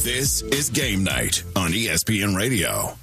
This is Game Night on ESPN Radio.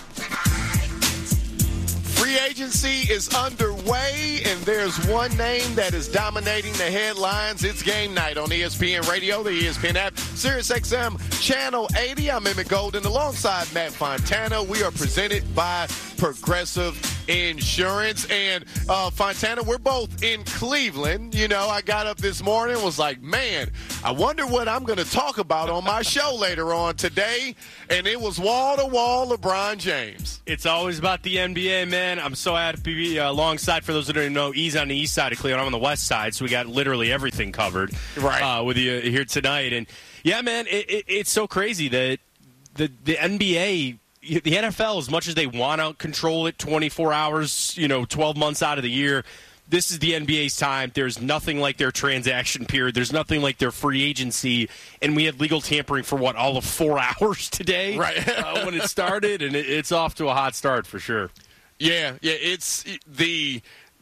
Free agency is underway, and there's one name that is dominating the headlines. It's Game Night on ESPN Radio, the ESPN app, SiriusXM Channel 80. I'm Emmett Golden alongside Matt Fontana. We are presented by Progressive Insurance. And Fontana, we're both in Cleveland. You know, I got up this morning and was like, man, I wonder what I'm going to talk about on my show later on today. And it was wall-to-wall LeBron James. It's always about the NBA, man. I'm so happy to be alongside. For those that don't know, he's on the east side of Cleveland. I'm on the west side, so we got literally everything covered with you here tonight. And, yeah, man, it's so crazy that the NBA – the NFL, as much as they want to control it 24 hours, 12 months out of the year, this is the NBA's time. There's nothing like their transaction period. There's nothing like their free agency. And we had legal tampering for, all of 4 hours today when it started, and it's off to a hot start for sure. Yeah, it's the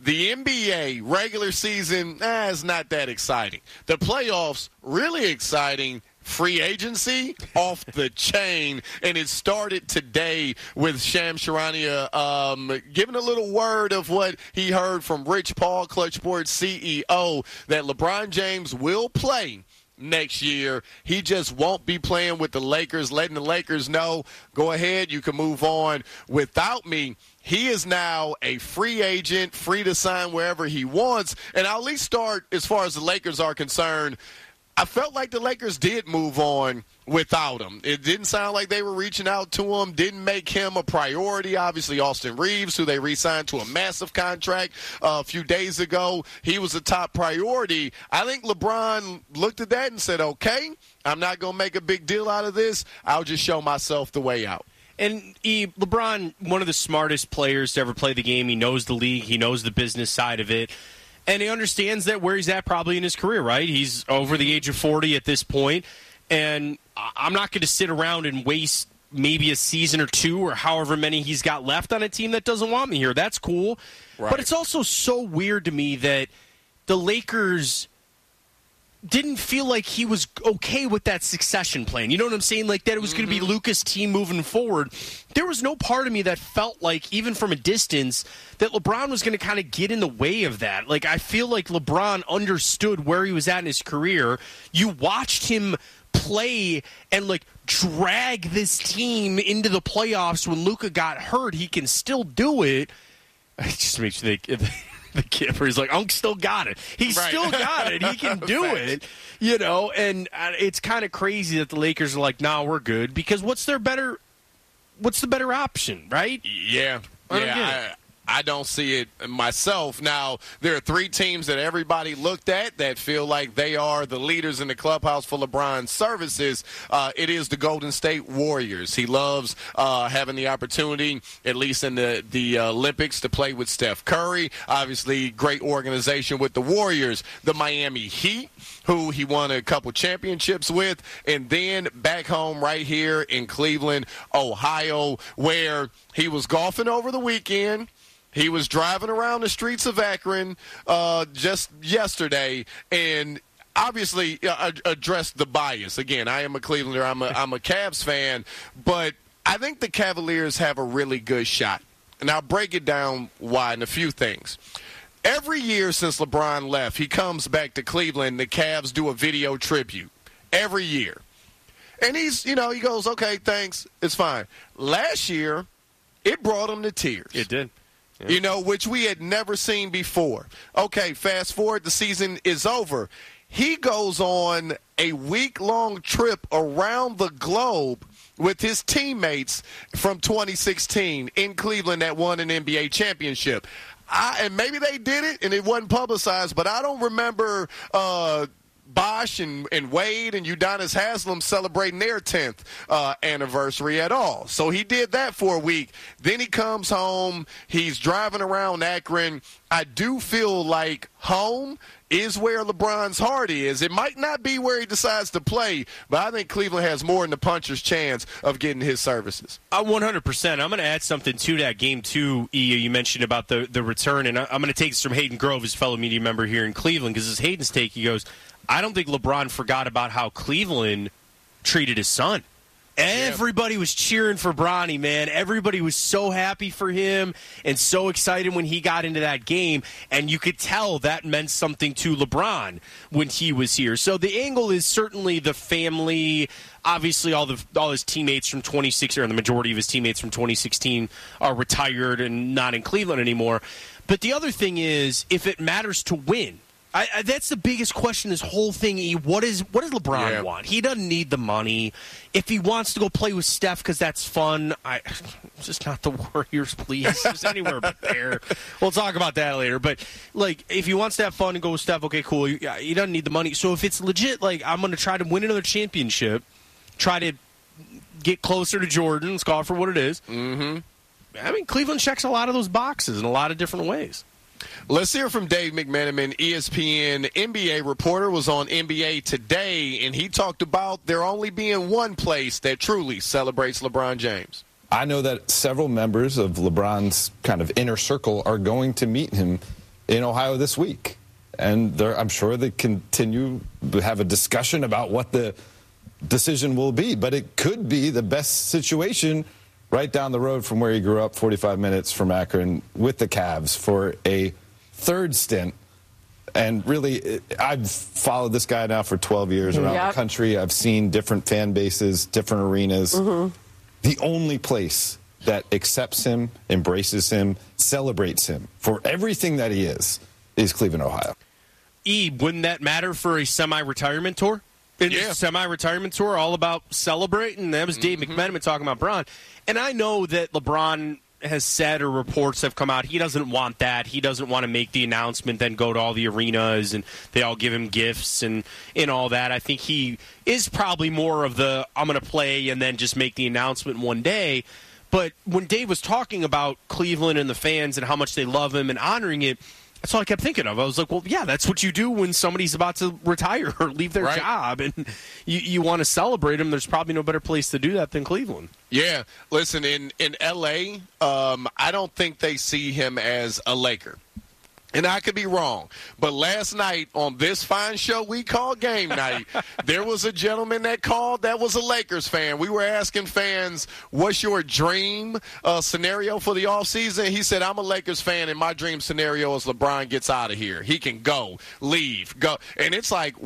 NBA regular season is not that exciting. The playoffs, really exciting. Free agency off the chain, and it started today with Shams Charania giving a little word of what he heard from Rich Paul, Clutch Sports CEO, that LeBron James will play next year. He just won't be playing with the Lakers, letting the Lakers know, go ahead, you can move on without me. He is now a free agent, free to sign wherever he wants, and I'll at least start as far as the Lakers are concerned. I felt like the Lakers did move on without him. It didn't sound like they were reaching out to him, didn't make him a priority. Obviously, Austin Reeves, who they re-signed to a massive contract a few days ago, he was a top priority. I think LeBron looked at that and said, okay, I'm not going to make a big deal out of this. I'll just show myself the way out. And LeBron, one of the smartest players to ever play the game. He knows the league. He knows the business side of it. And he understands that where he's at probably in his career, right? He's over the age of 40 at this point, and I'm not going to sit around and waste maybe a season or two or however many he's got left on a team that doesn't want me here. That's cool. Right. But it's also so weird to me that the Lakers didn't feel like he was okay with that succession plan. You know what I'm saying? Like that it was going to be Luka's team moving forward. There was no part of me that felt like, even from a distance, that LeBron was going to kind of get in the way of that. Like I feel like LeBron understood where he was at in his career. You watched him play and drag this team into the playoffs when Luka got hurt. He can still do it. It just makes me think the kid where he's like, Unk still got it. He's still got it. He can do it, and it's kind of crazy that the Lakers are like, nah, we're good, because what's the better option, right? Yeah. I don't see it myself. Now, there are three teams that everybody looked at that feel like they are the leaders in the clubhouse for LeBron's services. It is the Golden State Warriors. He loves having the opportunity, at least in the Olympics, to play with Steph Curry. Obviously, great organization with the Warriors. The Miami Heat, who he won a couple championships with, and then back home right here in Cleveland, Ohio, where he was golfing over the weekend. He was driving around the streets of Akron just yesterday, and obviously addressed the bias. Again, I am a Clevelander. I'm a Cavs fan, but I think the Cavaliers have a really good shot. And I'll break it down why in a few things. Every year since LeBron left, he comes back to Cleveland. The Cavs do a video tribute every year. And he goes, okay, thanks, it's fine. Last year, it brought him to tears. It did. Yeah. Which we had never seen before. Okay, fast forward, the season is over. He goes on a week-long trip around the globe with his teammates from 2016 in Cleveland that won an NBA championship. And maybe they did it and it wasn't publicized, but I don't remember Bosh and Wade and Udonis Haslem celebrating their 10th anniversary at all. So he did that for a week. Then he comes home. He's driving around Akron. I do feel like home is where LeBron's heart is. It might not be where he decides to play, but I think Cleveland has more than the puncher's chance of getting his services. 100%. I'm going to add something to that game, too, you mentioned about the return, and I'm going to take this from Hayden Grove, his fellow media member here in Cleveland, because this is Hayden's take. He goes, I don't think LeBron forgot about how Cleveland treated his son. Everybody was cheering for Bronny, man. Everybody was so happy for him and so excited when he got into that game. And you could tell that meant something to LeBron when he was here. So the angle is certainly the family. Obviously, all his teammates from 2016, or the majority of his teammates from 2016, are retired and not in Cleveland anymore. But the other thing is, if it matters to win, that's the biggest question. This whole thing. What does LeBron want? He doesn't need the money. If he wants to go play with Steph because that's fun, just not the Warriors, please. Just anywhere but there. We'll talk about that later. But like, if he wants to have fun and go with Steph, okay, cool. He doesn't need the money. So if it's legit, like I'm going to try to win another championship, try to get closer to Jordan. Let's call it for what it is. Mm-hmm. I mean, Cleveland checks a lot of those boxes in a lot of different ways. Let's hear from Dave McMenamin, ESPN NBA reporter, was on NBA Today, and he talked about there only being one place that truly celebrates LeBron James. I know that several members of LeBron's kind of inner circle are going to meet him in Ohio this week. And I'm sure they continue to have a discussion about what the decision will be. But it could be the best situation right down the road from where he grew up, 45 minutes from Akron, with the Cavs for a third stint. And really, I've followed this guy now for 12 years around the country. I've seen different fan bases, different arenas. Mm-hmm. The only place that accepts him, embraces him, celebrates him for everything that he is Cleveland, Ohio. Wouldn't that matter for a semi-retirement tour? This semi-retirement tour, all about celebrating. That was Dave McMenamin talking about LeBron. And I know that LeBron has said, or reports have come out, he doesn't want that. He doesn't want to make the announcement, then go to all the arenas, and they all give him gifts and all that. I think he is probably more of the, I'm going to play and then just make the announcement one day. But when Dave was talking about Cleveland and the fans and how much they love him and honoring it, that's all I kept thinking of. I was like, well, yeah, that's what you do when somebody's about to retire or leave their job, and you want to celebrate them. There's probably no better place to do that than Cleveland. Yeah. Listen, in L.A., I don't think they see him as a Laker. And I could be wrong, but last night on this fine show we call Game Night, there was a gentleman that called that was a Lakers fan. We were asking fans, what's your dream scenario for the offseason? He said, I'm a Lakers fan, and my dream scenario is LeBron gets out of here. He can go, leave, go. And it's like,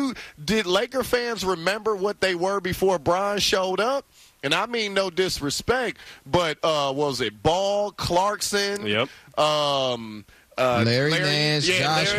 did Laker fans remember what they were before Bron showed up? And I mean no disrespect, but was it Ball, Clarkson? Yep. Larry Nance, Josh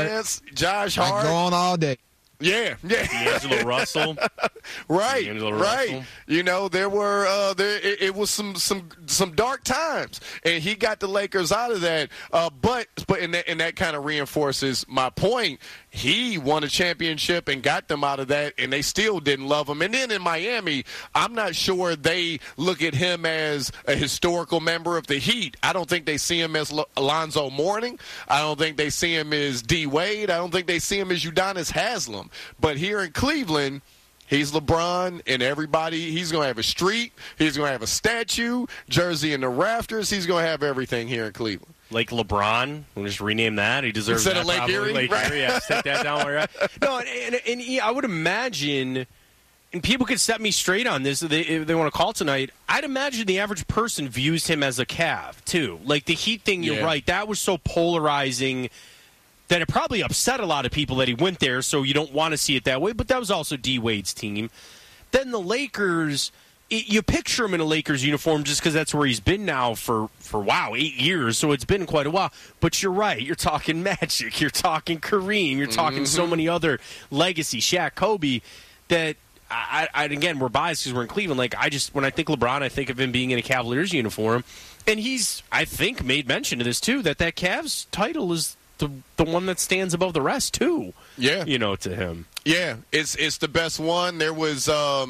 Hart. I go on all day. Yeah. D'Angelo Russell. Right. Russell. You know, there were it was some dark times, and he got the Lakers out of that. But and that kind of reinforces my point. He won a championship and got them out of that, and they still didn't love him. And then in Miami, I'm not sure they look at him as a historical member of the Heat. I don't think they see him as Alonzo Mourning. I don't think they see him as D. Wade. I don't think they see him as Udonis Haslem. But here in Cleveland, he's LeBron, and everybody, he's going to have a street. He's going to have a statue, jersey in the rafters. He's going to have everything here in Cleveland. Lake LeBron. We'll just rename that. He deserves instead that. Of Lake Erie? Lake Erie. Yeah, take that down. No, and I would imagine, and people could set me straight on this if they want to call tonight, I'd imagine the average person views him as a Cav, too. Like the Heat thing, you're right. That was so polarizing that it probably upset a lot of people that he went there, so you don't want to see it that way. But that was also D. Wade's team. Then the Lakers, you picture him in a Lakers uniform just because that's where he's been now for 8 years, so it's been quite a while. But you're right. You're talking Magic. You're talking Kareem. You're talking so many other legacy, Shaq, Kobe, that I again, we're biased because we're in Cleveland. Like, when I think LeBron, I think of him being in a Cavaliers uniform. And he's, I think, made mention of this, too, that Cavs title is the one that stands above the rest, too. Yeah. To him. Yeah, it's the best one. There was a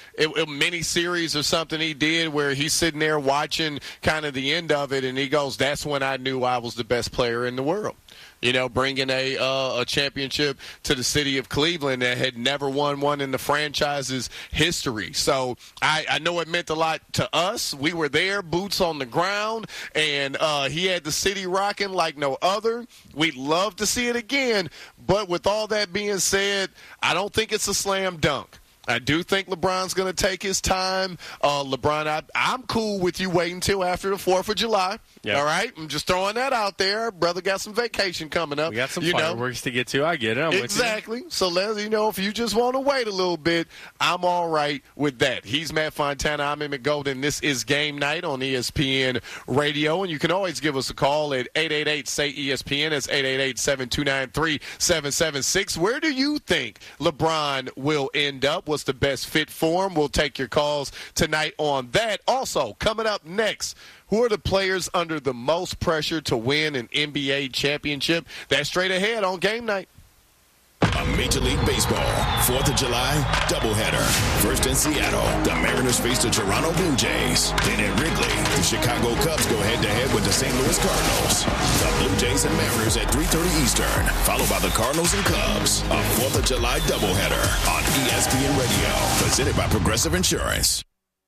mini series or something he did where he's sitting there watching kind of the end of it, and he goes, that's when I knew I was the best player in the world. Bringing a championship to the city of Cleveland that had never won one in the franchise's history. So I know it meant a lot to us. We were there, boots on the ground, and he had the city rocking like no other. We'd love to see it again, but with all that being said, I don't think it's a slam dunk. I do think LeBron's going to take his time. LeBron, I'm cool with you waiting until after the 4th of July. Yep. All right? I'm just throwing that out there. Brother got some vacation coming up. We got some fireworks to get to. I get it. Exactly. So, if you just want to wait a little bit, I'm all right with that. He's Matt Fontana. I'm Emmett Golden. This is Game Night on ESPN Radio. And you can always give us a call at 888-SAY-ESPN. That's 888-729-3776. Where do you think LeBron will end up? What's the best fit for him? We'll take your calls tonight on that. Also, coming up next, who are the players under the most pressure to win an NBA championship? That's straight ahead on Game Night. A Major League Baseball 4th of July doubleheader. First in Seattle, the Mariners face the Toronto Blue Jays. Then at Wrigley, the Chicago Cubs go head-to-head with the St. Louis Cardinals. The Blue Jays and Mariners at 3:30 Eastern, followed by the Cardinals and Cubs. A 4th of July doubleheader on ESPN Radio, presented by Progressive Insurance.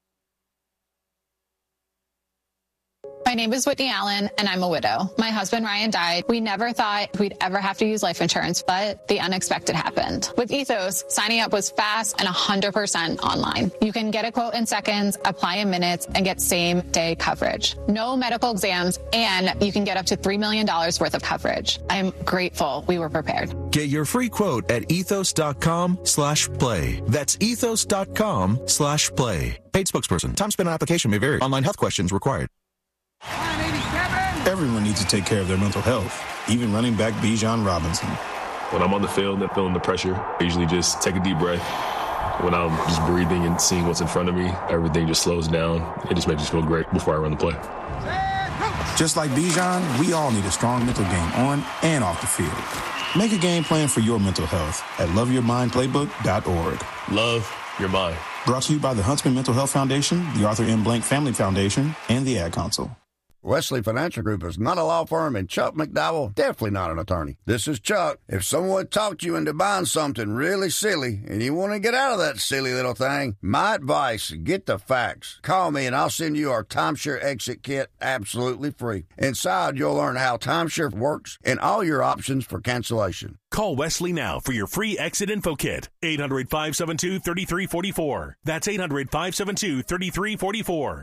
My name is Whitney Allen, and I'm a widow. My husband, Ryan, died. We never thought we'd ever have to use life insurance, but the unexpected happened. With Ethos, signing up was fast and 100% online. You can get a quote in seconds, apply in minutes, and get same-day coverage. No medical exams, and you can get up to $3 million worth of coverage. I'm grateful we were prepared. Get your free quote at ethos.com/play. That's ethos.com/play. Paid spokesperson. Time spent on application may vary. Online health questions required. Everyone needs to take care of their mental health, even running back Bijan Robinson. When I'm on the field and feeling the pressure, I usually just take a deep breath. When I'm just breathing and seeing what's in front of me, everything just slows down. It just makes me feel great before I run the play. Just like Bijan, we all need a strong mental game on and off the field. Make a game plan for your mental health at loveyourmindplaybook.org. Love your mind. Brought to you by the Huntsman Mental Health Foundation, the Arthur M. Blank Family Foundation, and the Ad Council. Wesley Financial Group is not a law firm, and Chuck McDowell definitely not an attorney. This is Chuck. If someone talked you into buying something really silly and you want to get out of that silly little thing, my advice, get the facts. Call me and I'll send you our timeshare exit kit absolutely free. Inside, you'll learn how timeshare works and all your options for cancellation. Call Wesley now for your free exit info kit. 800-572-3344. That's 800-572-3344.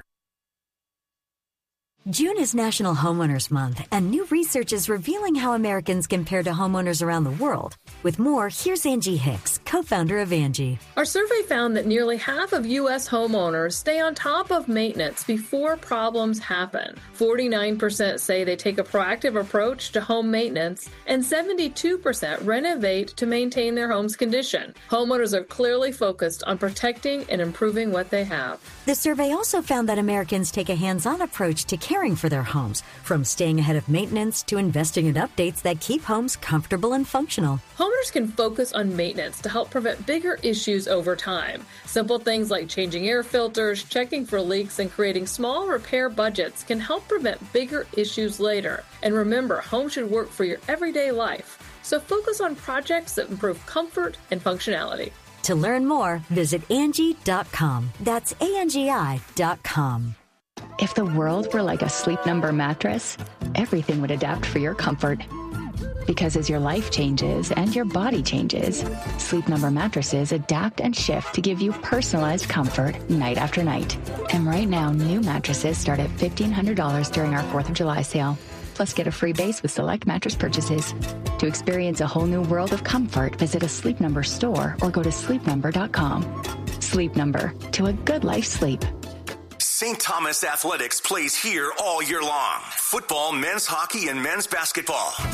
June is National Homeowners Month, and new research is revealing how Americans compare to homeowners around the world. With more, here's Angie Hicks, co-founder of Angie. Our survey found that nearly half of U.S. homeowners stay on top of maintenance before problems happen. 49% say they take a proactive approach to home maintenance, and 72% renovate to maintain their home's condition. Homeowners are clearly focused on protecting and improving what they have. The survey also found that Americans take a hands-on approach to caring for their homes, from staying ahead of maintenance to investing in updates that keep homes comfortable and functional. Homeowners can focus on maintenance to help prevent bigger issues over time. Simple things like changing air filters, checking for leaks, and creating small repair budgets can help prevent bigger issues later. And remember, home should work for your everyday life. So focus on projects that improve comfort and functionality. To learn more, visit Angie.com. That's ANGI.com. If the world were like a Sleep Number mattress, everything would adapt for your comfort. Because as your life changes and your body changes, Sleep Number mattresses adapt and shift to give you personalized comfort night after night. And right now, new mattresses start at $1,500 during our 4th of July sale. Plus, get a free base with select mattress purchases. To experience a whole new world of comfort, visit a Sleep Number store or go to sleepnumber.com. Sleep Number, to a good life sleep. St. Thomas Athletics plays here all year long. Football, men's hockey, and men's basketball.